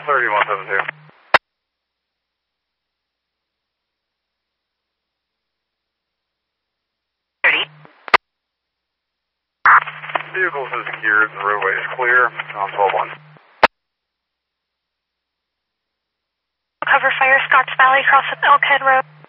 3172. Vehicles are secured and the roadway is clear on 12-1. Cover fire, Scotts Valley, cross at Elkhead Road.